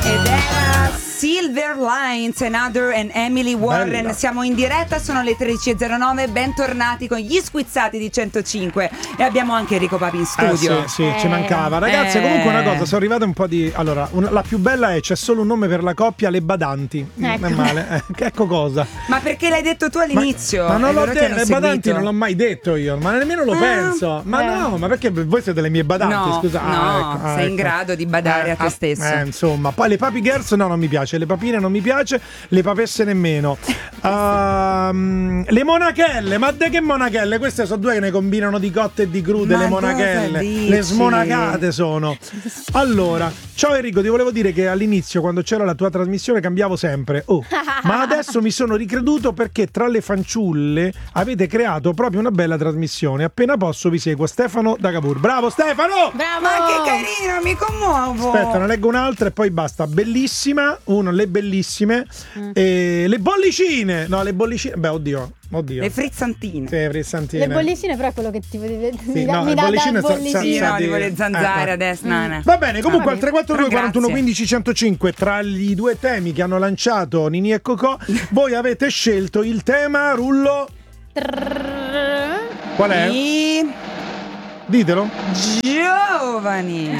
Ed era Silver Lines, Another and Emily Warren. Bella. Siamo in diretta, sono le 13.09. Bentornati con gli squizzati di 105. E abbiamo anche Enrico Papi in studio. Sì, ci mancava. Ragazzi, comunque una cosa, sono arrivate un po' di... Allora, la più bella è c'è solo un nome per la coppia, le badanti. Non è male. Ecco cosa. Ma perché l'hai detto tu all'inizio? Ma non l'ho detto, le badanti seguito. non l'ho mai detto io, ma nemmeno lo penso. Ma no, ma perché voi siete le mie badanti? No, Scusa. no, sei in grado di badare a te stesso. Insomma, poi le papi girls no, non mi piace, le papine non mi piace, le papesse nemmeno. Le monachelle, ma de che monachelle? Queste sono due che ne combinano di cotte e di crude, Ma le monachelle. dici? Le smonacate sono. Allora, ciao Enrico, ti volevo dire che all'inizio, quando c'era la tua trasmissione, cambiavo sempre. Ma adesso mi sono ricreduto perché tra le fanciulle avete creato proprio una bella trasmissione. Appena posso vi seguo. Stefano da Cavour. Bravo Stefano! Bravo! Ma che carino, mi commuovo. Aspetta, ne leggo un'altra e poi basta. Bellissima, le bellissime, le bollicine. No, le bollicine. Beh, oddio. Le frizzantine. Sì, frizzantine. Le bollicine però è quello che ti Sì, no, le bollicine Sì, no, di... tipo le zanzare adesso. No. Va bene, comunque al 342 41 Grazie. 15 105, tra i due temi che hanno lanciato Nini e Cocò, voi avete scelto il tema Rullo. Qual è? I Ditelo. giovani.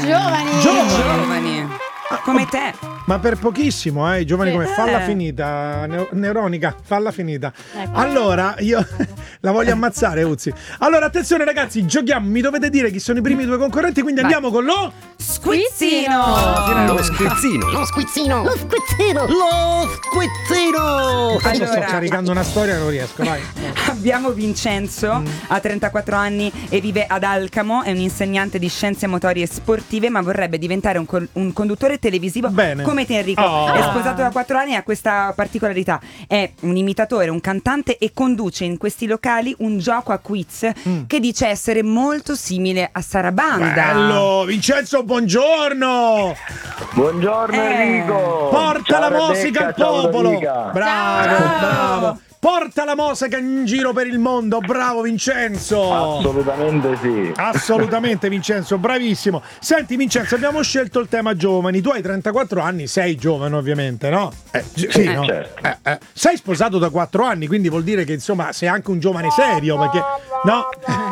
Come te. Ma per pochissimo, i giovani Sì. come falla finita, Neuronica, falla finita. Ecco. Allora, io la voglio ammazzare, Uzzi. Allora, attenzione ragazzi, giochiamo, mi dovete dire chi sono i primi due concorrenti, quindi Vai. andiamo con lo... Squizzino. Lo squizzino. Lo squizzino! Lo squizzino! Lo squizzino. Adesso sto Allora. caricando una storia, non riesco, vai. Abbiamo Vincenzo, ha 34 anni e vive ad Alcamo, è un insegnante di scienze motorie sportive, ma vorrebbe diventare un conduttore televisivo. Bene. Come te Enrico. Oh. È sposato da 4 anni e ha questa particolarità. È un imitatore, un cantante e conduce in questi locali un gioco a quiz che dice essere molto simile a Sarabanda. Bello, Vincenzo, buongiorno. Buongiorno Enrico. Porta Ciao la Rebecca, musica al ciao popolo. Ludovica. Bravo, Ciao. bravo. Porta la musica in giro per il mondo. Bravo Vincenzo. Assolutamente sì. Assolutamente Vincenzo, bravissimo. Senti Vincenzo, abbiamo scelto il tema giovani. Tu hai 34 anni, sei giovane ovviamente, no? Sì, no? certo. Sei sposato da 4 anni, quindi vuol dire che insomma sei anche un giovane serio, perché no?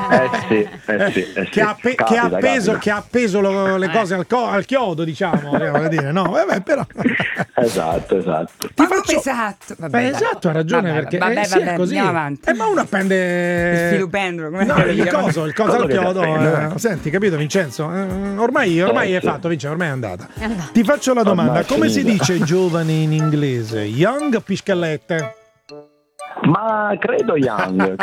Sì. Che ha appeso le cose al chiodo, diciamo, voglio dire, no? Vabbè, però Esatto. Ma come esatto? Vabbè, dai. esatto, ha ragione, Vabbè, perché vabbè, sì, è vabbè, così. andiamo avanti. Ma uno appende Filupendro, come no, il coso al Quello che chiodo. t'appende. Senti, capito Vincenzo? Ormai è fatto, Vincenzo, ormai è andata. È andata. Ti faccio la domanda, Ormai è come si finita. dice giovane in inglese? Young o piscallette? Ma credo Young.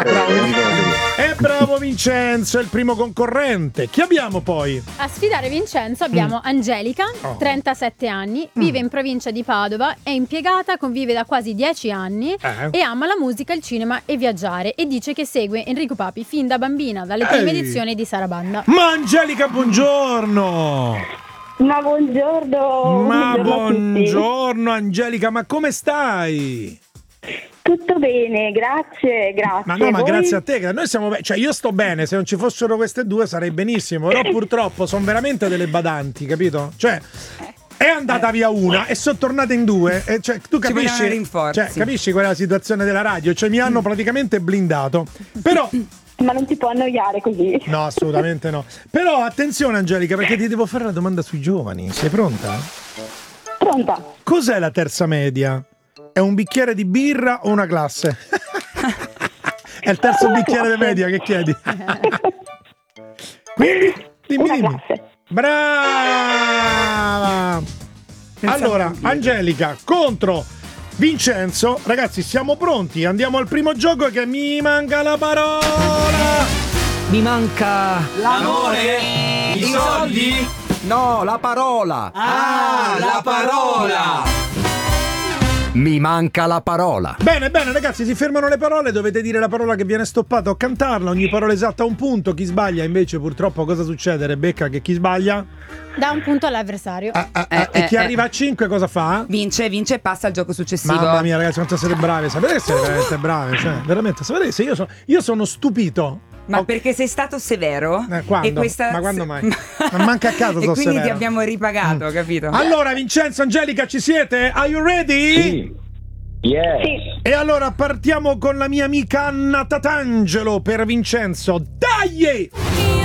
E bravo Vincenzo, è il primo concorrente. Chi abbiamo poi? A sfidare Vincenzo abbiamo Angelica, Oh. 37 anni, vive in provincia di Padova, è impiegata, convive da quasi 10 anni e ama la musica, il cinema e viaggiare, e dice che segue Enrico Papi fin da bambina, dalle prime edizioni di Sarabanda. Ma Angelica, buongiorno! Ma buongiorno. Ma a tutti. buongiorno Angelica, ma come stai? Tutto bene, grazie. Ma no, ma Voi? grazie a te, che noi siamo cioè io sto bene, se non ci fossero queste due sarei benissimo, però purtroppo sono veramente delle badanti, capito? Cioè è andata via una e sono tornata in due, e cioè tu Ci vogliono capisci? rinforzi. Cioè, capisci qual è la situazione della radio? Cioè mi hanno praticamente blindato. Però Ma non ti può annoiare così. no, assolutamente no. Però attenzione Angelica, perché ti devo fare la domanda sui giovani. Sei pronta? Pronta? Cos'è la terza media? È un bicchiere di birra o una classe? È il terzo bicchiere di media che chiedi. Quindi, Una dimmi. classe. Brava! Allora, Angelica contro Vincenzo. Ragazzi, siamo pronti. Andiamo al primo gioco che mi manca la parola. Mi manca L'amore? I soldi? no, la parola. Ah, la parola! Mi manca la parola. Bene, ragazzi, si fermano le parole, dovete dire la parola che viene stoppata o cantarla, ogni parola esatta ha un punto, chi sbaglia invece purtroppo cosa succede, Rebecca, che chi sbaglia Dà un punto all'avversario. e chi arriva a 5 cosa fa? Vince e passa al gioco successivo. Mamma mia ragazzi, quanto siete bravi, sapete che siete veramente bravi, cioè veramente, sapete se io sono stupito. Ma perché sei stato severo? Quando? E questa... Ma quando mai? Ma manca a caso E sono quindi severo. ti abbiamo ripagato, capito? Allora, Vincenzo, Angelica, ci siete? Are you ready? Sì. Yes. Sì. E allora partiamo con la mia amica Anna Tatangelo per Vincenzo. Dai!